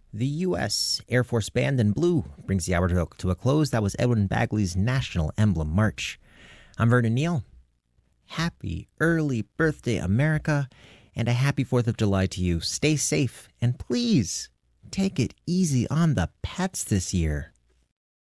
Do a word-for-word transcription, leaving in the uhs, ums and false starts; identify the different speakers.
Speaker 1: The U S Air Force Band in Blue brings the hour to a close. That was Edwin Bagley's National Emblem March. I'm Vernon Neal. Happy early birthday, America, and a happy fourth of July to you. Stay safe, and please take it easy on the pets this year.